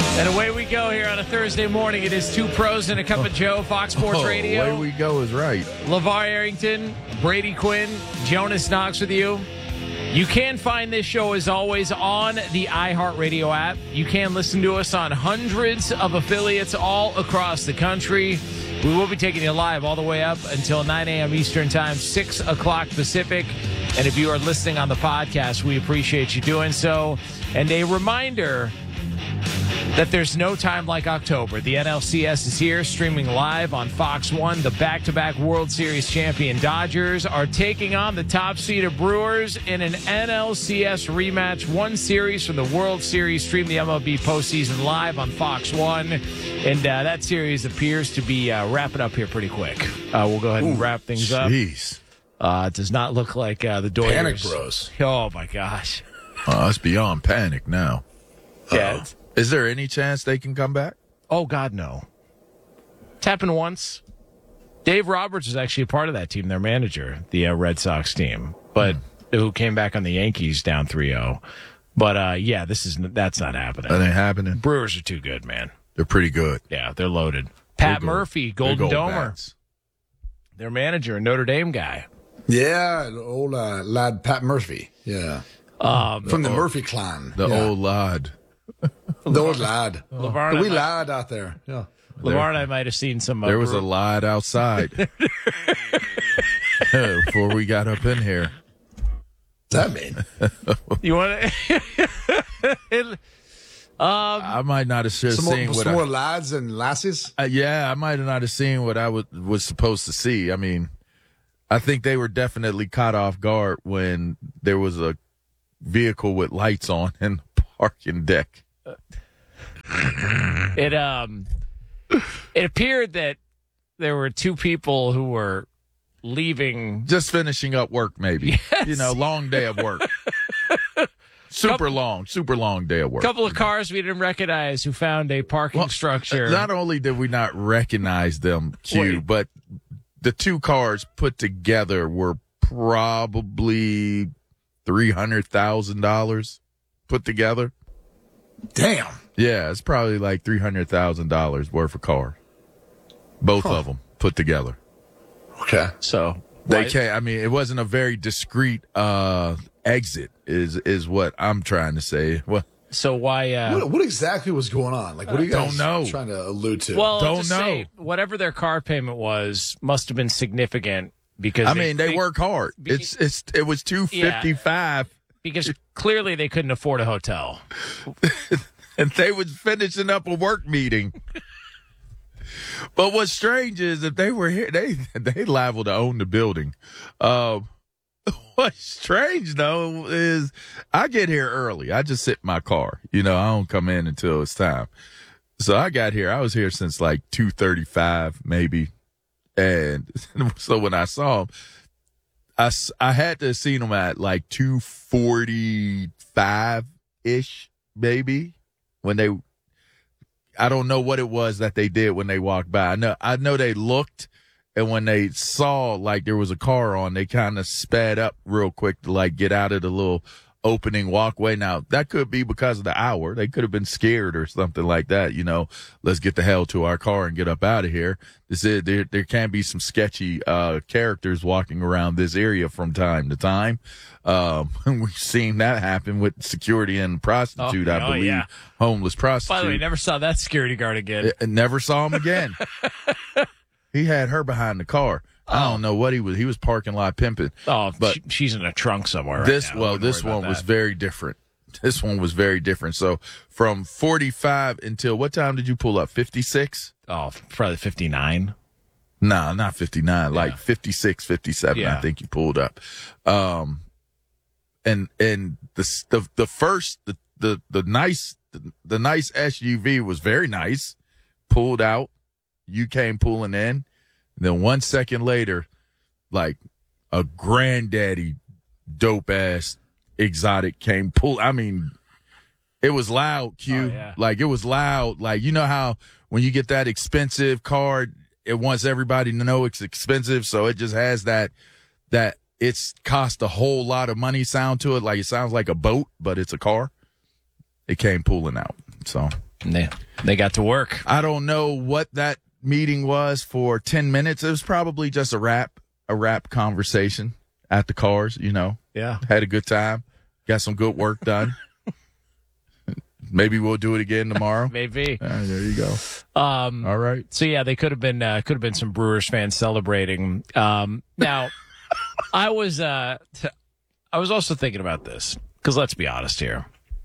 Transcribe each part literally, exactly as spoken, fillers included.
And away we go here on a Thursday morning. It is Two Pros and a Cup of Joe, Fox Sports oh, Radio. Away we go is right. LeVar Arrington, Brady Quinn, Jonas Knox with you. You can find this show, as always, on the iHeartRadio app. You can listen to us on hundreds of affiliates all across the country. We will be taking you live all the way up until nine a.m. Eastern Time, six o'clock Pacific. And if you are listening on the podcast, we appreciate you doing so. And a reminder that there's no time like October. The N L C S is here, streaming live on Fox one. The back-to-back World Series champion Dodgers are taking on the top-seeded Brewers in an N L C S rematch. One series from the World Series. Stream the M L B postseason live on Fox one. And uh, that series appears to be uh, wrapping up here pretty quick. Uh, we'll go ahead and Ooh, wrap things geez. up. Uh, it does not look like uh, the Dodgers. Panic Bros. Oh, my gosh. Oh, it's beyond panic now. Yeah. Uh-oh. Is there any chance they can come back? Oh, God, no. It's happened once. Dave Roberts was actually a part of that team, their manager, the uh, Red Sox team, but hmm. who came back on the Yankees down three oh. But, uh, yeah, this is that's not happening. That ain't happening. Brewers are too good, man. They're pretty good. Yeah, they're loaded. Pat they're Murphy, Golden gold Domer, bats. Their manager, a Notre Dame guy. Yeah, the old uh, lad Pat Murphy. Yeah. Um, From the, the Murphy clan. The yeah. old lad. The old lad. LeVar The wee might, lad out there. Yeah. LeVar and I might have seen some. Uh, There was brew- a lad outside before we got up in here. What's that mean? You want to? um, I might not have Some, seen more, what some I, more lads and lassies? uh, yeah, I might not have seen what I was, was supposed to see. I mean, I think they were definitely caught off guard when there was a vehicle with lights on in the parking deck. It um, it appeared that there were two people who were leaving. Just finishing up work, maybe. Yes. You know, long day of work. Super Couple, long, super long day of work. A couple of cars we didn't recognize who found a parking Well, structure. Not only did we not recognize them, Q, Wait. but the two cars put together were probably three hundred thousand dollars put together. Damn. Yeah, it's probably like three hundred thousand dollars worth of car. Both huh. of them put together. Okay. So they right. can't, I mean, it wasn't a very discreet uh, exit is is what I'm trying to say. Well, So why? Uh, what, what exactly was going on? Like, what are you Don't guys know. trying to allude to? well, Don't just know. say, whatever their car payment was must have been significant because I they, mean, they, they work hard. be- It's it's it was two fifty five, because clearly they couldn't afford a hotel. and they was finishing up a work meeting. But what's strange is if they were here, they they liable to own the building. Um, what's strange though is I get here early. I just sit in my car. You know, I don't come in until it's time. So I got here. I was here since like two thirty five, maybe. And so when I saw him, I, s- I had to have seen him at like two forty-five ish, maybe, when they, I don't know what it was that they did when they walked by. I know, I know they looked, and when they saw like there was a car on, they kind of sped up real quick to like get out of the little opening walkway. Now that could be because of the hour. They could have been scared or something like that. You know, let's get the hell to our car and get up out of here. This is there. There can be some sketchy uh, characters walking around this area from time to time. Um, we've seen that happen with security and prostitute. Oh, I oh, believe yeah. homeless prostitute. By the way, never saw that security guard again. I- never saw him again. He had her behind the car. I don't know what he was. He was parking lot pimping. Oh, but she, she's in a trunk somewhere. Right this now. well, Wouldn't this worry about one was that. very different. This one was very different. So from forty-five until what time did you pull up? fifty-six? Oh, probably fifty-nine. Nah, not fifty-nine. Like Yeah. fifty-six, fifty-seven. Yeah. I think you pulled up. Um, and and the the the first the the the nice the, the nice S U V was very nice. Pulled out. You came pulling in. Then one second later, like a granddaddy dope ass exotic came pull. I mean, it was loud, Q. Oh, yeah. Like it was loud. Like, you know how when you get that expensive card, it wants everybody to know it's expensive. So it just has that, that it's cost a whole lot of money sound to it. Like it sounds like a boat, but it's a car. It came pulling out. So And they they got to work. I don't know what that meeting was for ten minutes. It was probably just a rap, a rap conversation at the cars, you know. Yeah. Had a good time. Got some good work done. Maybe we'll do it again tomorrow. Maybe. Uh, there you go. Um, All right. So yeah, they could have been uh, could have been some Brewers fans celebrating. Um, now, I was uh, t- I was also thinking about this because let's be honest here.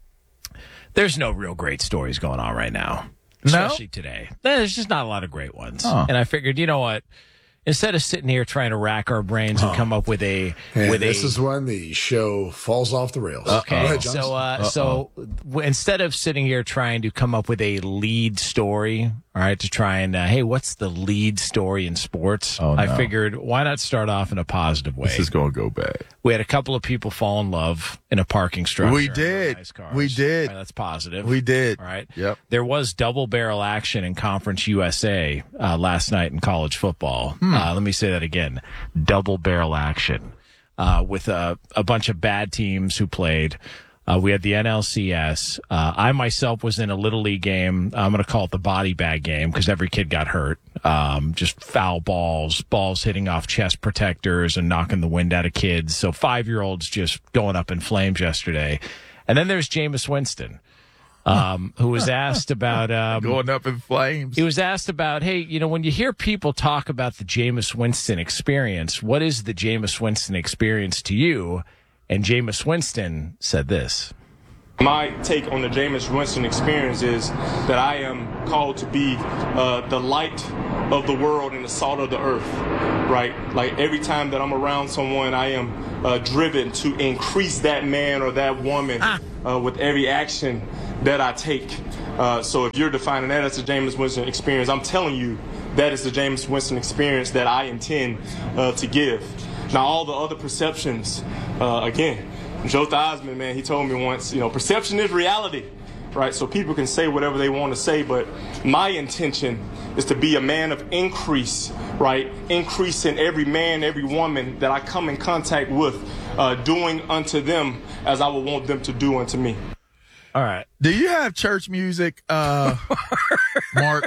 There's no real great stories going on right now, especially no? today. There's just not a lot of great ones. Oh. And I figured, you know what? Instead of sitting here trying to rack our brains and Oh. come up with a And with this a is when the show falls off the rails. Okay, Go ahead, Johnson. so uh, so w- instead of sitting here trying to come up with a lead story, all right, to try and uh, hey, what's the lead story in sports? Oh, I no. figured why not start off in a positive way. This is going to go bad. We had a couple of people fall in love in a parking structure. We in did. nice cars. We did. All right, that's positive. We did. All right. Yep. There was double barrel action in Conference U S A uh, last night in college football. Hmm. Uh, let me say that again. Double barrel action uh, with a, a bunch of bad teams who played. Uh, we had the N L C S. Uh, I myself was in a Little League game. I'm going to call it the body bag game because every kid got hurt. Um, just foul balls, balls hitting off chest protectors and knocking the wind out of kids. So five-year-olds just going up in flames yesterday. And then there's Jameis Winston, um, who was asked about um, Going up in flames. he was asked about, hey, you know, when you hear people talk about the Jameis Winston experience, what is the Jameis Winston experience to you? And Jameis Winston said this. My take on the Jameis Winston experience is that I am called to be uh, the light of the world and the salt of the earth, right? Like every time that I'm around someone, I am uh, driven to increase that man or that woman ah. uh, with every action that I take. Uh, so if you're defining that as the Jameis Winston experience, I'm telling you that is the Jameis Winston experience that I intend uh, to give. Now, all the other perceptions, uh, again, Joe Theismann, man, he told me once, you know, perception is reality, right? So people can say whatever they want to say, but my intention is to be a man of increase, right? Increase in every man, every woman that I come in contact with, uh, doing unto them as I would want them to do unto me. All right. Do you have church music, uh, Mark?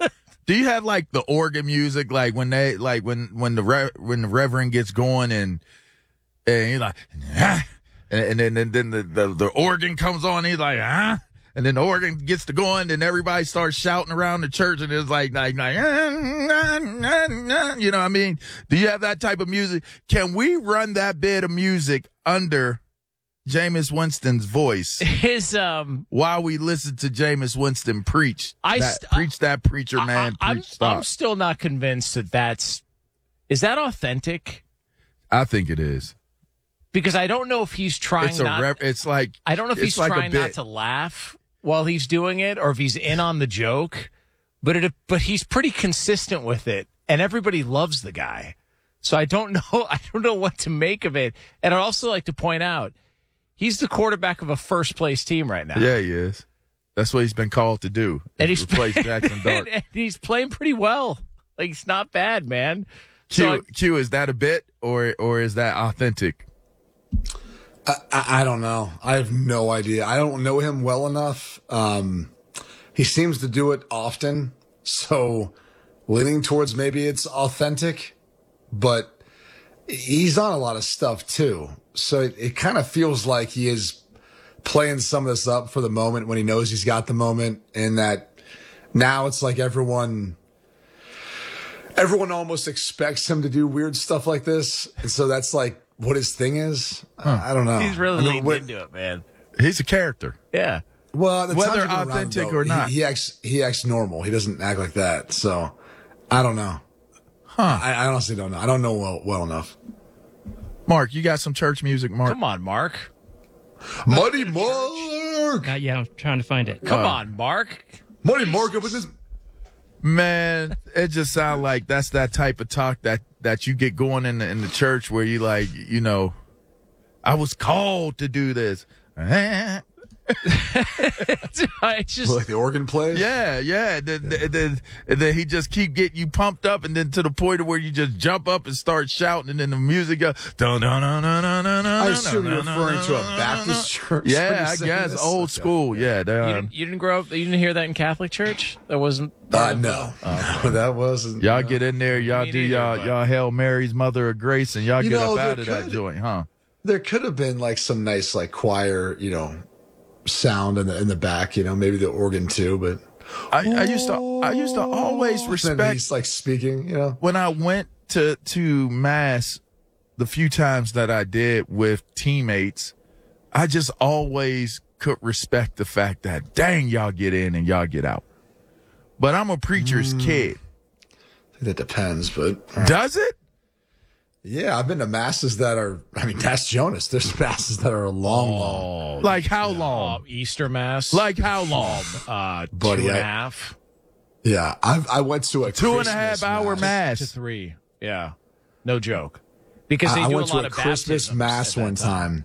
Do you have like the organ music, like when they, like when when the re, when the reverend gets going and and he's like, ah, and, and then and then the, the the organ comes on, and he's like, ah, and then the organ gets to going, and everybody starts shouting around the church, and it's like like like, ah, ah, ah, you know what I mean? Do you have that type of music? Can we run that bit of music under Jameis Winston's voice His um while we listen to Jameis Winston preach? I that, st- preach that preacher man. I, I'm, preach stop. I'm still not convinced that that's is that authentic, I think it is. because I don't know if he's trying It's a not rep, it's like I don't know if it's he's like a trying not bit. to laugh while he's doing it or if he's in on the joke, but it but he's pretty consistent with it and everybody loves the guy. So I don't know I don't know what to make of it. And I'd also like to point out he's the quarterback of a first place team right now. Yeah, he is. That's what he's been called to do. And he's replace Jackson Dart. and, and he's playing pretty well. Like he's not bad, man. Q, So I- Q, is that a bit or or is that authentic? I, I, I don't know. I have no idea. I don't know him well enough. Um, he seems to do it often, so leaning towards maybe it's authentic, but he's on a lot of stuff too. So it, it kind of feels like he is playing some of this up for the moment when he knows he's got the moment, and that now it's like everyone, everyone almost expects him to do weird stuff like this. And so that's like what his thing is. Huh. I don't know. He's really I mean, leaned what- into it, man. He's a character. Yeah. Well, the Whether times you've been around authentic him, though, or not. he, he acts he acts normal. He doesn't act like that. So I don't know. Huh. I, I honestly don't know. I don't know well well enough. Mark, you got some church music, Mark? Come on, Mark. Muddy Mark, Uh, yeah, I'm trying to find it. Come Uh, on, Mark. Muddy Mark with his. Man, it just sounds like that's that type of talk that, that you get going in the, in the church where you like, you know, I was called to do this. it's just Like the organ plays? Yeah, yeah. Then, then, and then he just keep getting you pumped up, and then to the point of where you just jump up and start shouting, and then the music goes. Dun, dun, dun, dun, dun, dun, I dun, assume dun, you're dun, referring dun, to a dun, Baptist dun. church. when Yeah, you're I saying guess this? old Okay. school. Yeah, they you are. didn't, you didn't grow up. You didn't hear that in Catholic church. That wasn't. Uh, no, no, that wasn't. Y'all get in there, y'all Me do neither, y'all but- y'all Hail Mary's Mother of Grace, and y'all You get know, up out there of that could- joint, huh? There could have been like some nice like choir, you know, sound in the in the back. You know, maybe the organ too. But I, I used to I used to always then respect he's like speaking. You know, when I went to to mass the few times that I did with teammates. I just always could respect the fact that dang, y'all get in and y'all get out. But I'm a preacher's Mm. kid. I think that depends. But Does it? yeah, I've been to masses that are. I mean, that's Jonas. There's masses that are long, long. Oh, Like how uh, long? Easter Mass. Like how long? uh, Buddy, two and a I- half Yeah, I I went to a Two and a Christmas half hour to mass. three. Yeah, no joke. Because they I do went a lot to a of Christmas baptisms mass at that one time,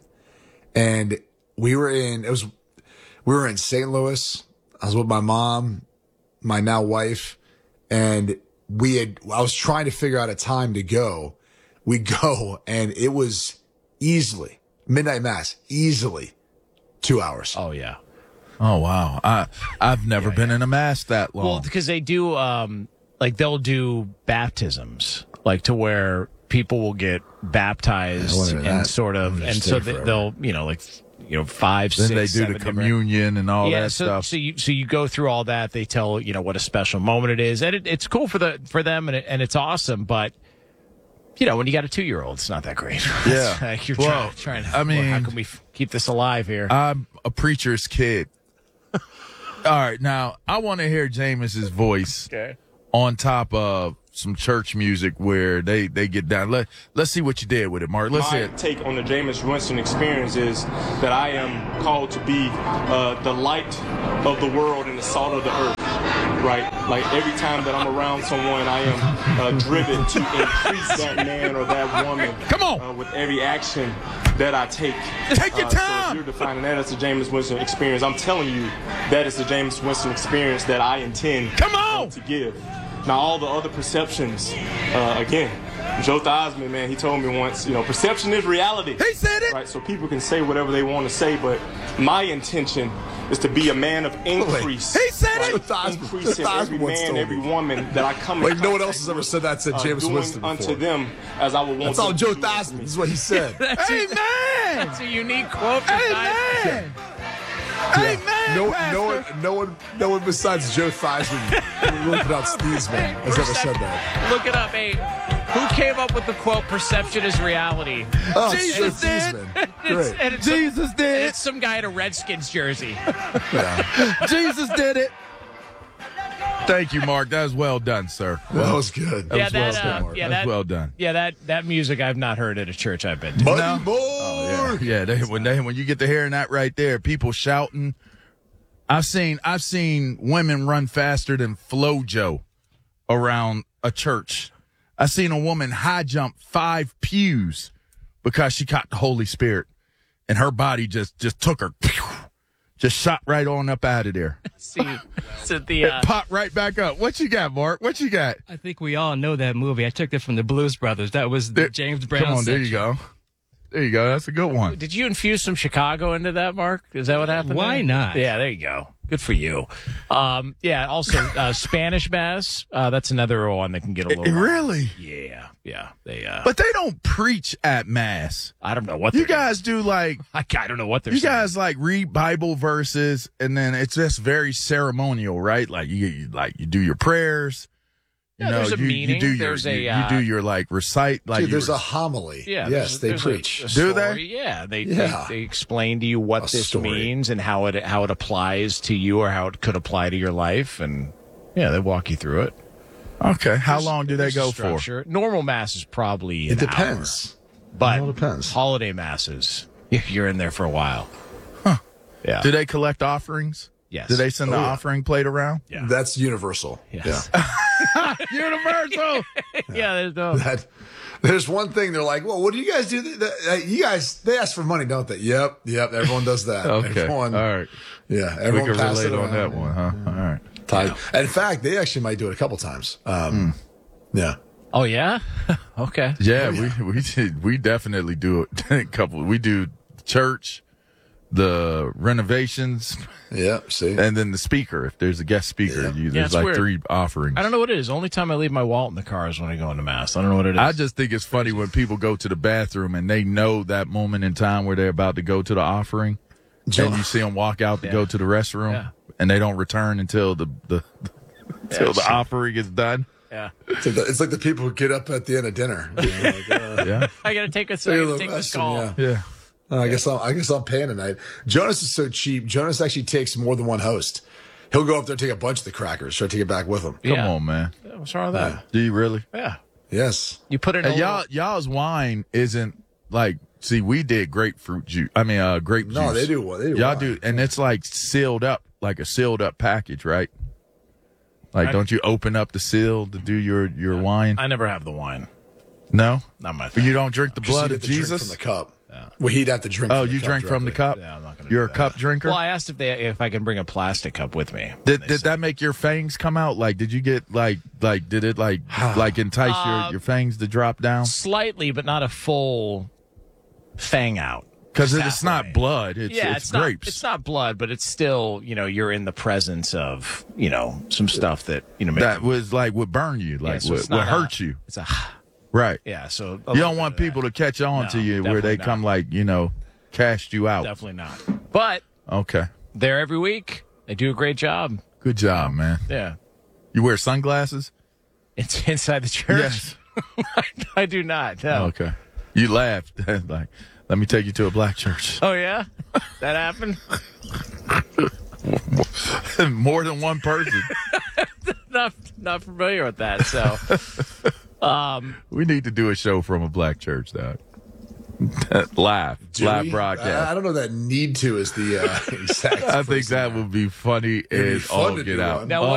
and we were in it was we were in Saint Louis. I was with my mom, my now wife, and we had I was trying to figure out a time to go. We go, and it was easily midnight mass, easily two hours. Oh yeah. Oh wow. I I've never been in a mass that long. Well, because they do, um, like they'll do baptisms, like to where people will get baptized Yeah, what is and that? sort of, I'm gonna and stay so they, forever. they'll, you know, like, you know, five, then six, they do seven the different- communion and all yeah, that so, stuff. so you so you go through all that. They tell you know what a special moment it is, and it, it's cool for the for them, and it, and it's awesome. But you know, when you got a two year old, it's not that great. Yeah. It's like you're Well, trying, trying to. I well, how mean- can we f- keep this alive here? I'm a preacher's kid. All right, now I want to hear Jameis's voice okay. on top of some church music where they, they get down. Let Let's see what you did with it, Mark. Let's My hear it. take on the Jameis Winston experience is that I am called to be uh, the light of the world and the salt of the earth, right? Like every time that I'm around someone, I am uh, driven to increase that man or that woman. Come on. Uh, with every action that I take. Take your Uh, So time. if you're defining that as the Jameis Winston experience, I'm telling you that is the Jameis Winston experience that I intend Come uh, on. to give. Now, all the other perceptions, uh, again, Joe Theismann, man, he told me once, you know, perception is reality. He said it. Right, so people can say whatever they want to say, but my intention is to be a man of increase. He said right? it. Theismann- Increase in Theismann every once man, told every me. woman that I come in Like, no one contact else has ever with, said that to uh, Jameis doing Winston unto before. them as I would want That's all them Joe to do unto Theismann me. is what he said. That's Hey, a, man. that's a unique quote. from Hey, Theismann. man. Hey, man. No, Pastor. no one, no one, no one besides Joe Theismann, really pronounced Theismann, has ever said that. Look it up. Hey, who came up with the quote "Perception is reality"? Oh, it's Jesus Joe did. Theismann. It's, Great. and it's Jesus Some, did. it's some guy in a Redskins jersey. Yeah, Jesus did it. Thank you, Mark. That was well done, sir. that was good. yeah, was that. well uh, done. yeah, That's that. well done. Yeah, that that music I've not heard at a church I've been to. Buddy No. boy. Oh, yeah, yeah. They, when they when you get to hearing that right there, people shouting. I've seen I've seen women run faster than FloJo around a church. I seen a woman high jump five pews because she caught the Holy Spirit, and her body just just took her, just shot right on up out of there. See, so the uh, It popped right back up. What you got, Mark? What you got? I think we all know that movie. I took it from the Blues Brothers. That was the There- James Brown. Come on, there you section. go. There you go. That's a good one. did you infuse some Chicago into that, Mark? Is that what happened? Why there? not? Yeah, there you go. Good for you. Um, yeah. Also, uh, Spanish Mass. Uh, that's another one that can get a little. Really? Yeah, yeah. They. Uh, But they don't preach at mass. I don't know what You they're guys do like I, I don't know what they're you saying. guys like read Bible verses, and then it's just very ceremonial, right? Like you, you like you do your prayers. You Yeah, know, there's a you, you meaning. do your There's a, you, uh, you do your like recite like Dude, there's you- a homily. Yeah. yes, there's- they there's a- preach. a Do they? story. Yeah. They, Yeah. they they explain to you what A this story. means and how it how it applies to you or how it could apply to your life, and yeah, they walk you through it. okay. How There's- long do they there's a go for? structure. Normal mass is probably an It depends. hour, but It all depends. holiday masses, you're in there for a while. Huh. Yeah. Do they collect offerings? Yes. Do they send the Oh, yeah. offering plate around? Yeah. That's universal. Yes. Yeah. Universal. Yeah, there's no. That, there's one thing they're like, well, what do you guys do? That, that, you guys, they ask for money, don't they? Yep, yep. Everyone does that. Okay. Everyone, All right. Yeah, We everyone can passes relate it on that around. one, huh? All right. Time. In fact, they actually might do it a couple times. Um, Yeah. Oh yeah. Okay. Yeah, we we did, we definitely do it. A couple. We do church, the renovations, Yeah. See. and then the speaker. If there's a guest speaker, Yeah. you, Yeah, there's it's like weird. three offerings. I don't know what it is. Only time I leave my wallet in the car is when I go into mass. I don't know what it is. I just think it's funny when people go to the bathroom and they know that moment in time where they're about to go to the offering, Joe- and you see them walk out to Yeah. go to the restroom, Yeah. and they don't return until the the until the sure. offering is done. yeah. It's like, the, it's like the people who get up at the end of dinner. You know, like, uh, Yeah, I gotta take a Hey, second. the Take this restroom, call. yeah. yeah. Uh, I guess I'm, I guess I'm paying tonight. Jonas is so cheap. Jonas actually takes more than one host. He'll go up there and take a bunch of the crackers, try to take it back with him. Come Yeah. on, man. What's wrong with that? Do you really? Yeah. Yes. You put it in And a y'all, little- y'all's wine isn't like. See, we did grapefruit juice. I mean, uh, grape No, juice. they do. They do. Y'all wine. do, and it's like sealed up, like a sealed up package, right? Like, I- don't you open up the seal to do your your wine? I never have the wine. No, Not my thing. you don't drink the Just blood he'd of have to drink Jesus. from the cup. Well, he'd have to drink. Oh, from the you cup drink from the directly. cup. Yeah, I'm not gonna You're a do that. cup drinker. Well, I asked if they if I can bring a plastic cup with me. Did They did said- that make your fangs come out? Like, did you get like like did it like like entice Uh, your your fangs to drop down? slightly, but not a full fang out? Because That it's not way. blood. It's yeah, it's, it's grapes. Not, it's not blood, but it's still, you know, you're in the presence of, you know, some stuff that, you know, make that was like would burn you, like yeah, so would, it's would not hurt a- you. It's a Right. yeah. So a You little don't bit want of that. people to catch on No, to you where definitely they come not. like, you know, cast you out. Definitely not. But Okay. they're every week. They do a great job. Good job, man. Yeah. You wear sunglasses? It's inside the church. I do not. No. Okay. You laughed. Like, let me take you to a black church. Oh yeah, that happened. More than one person. not not familiar with that. So We need to do a show from a black church, though. live. Do live we? broadcast. I, I don't know that need to is the uh, exact. I think phrase that there. would be funny It'd be as fun all to get do out. one. now, Oh,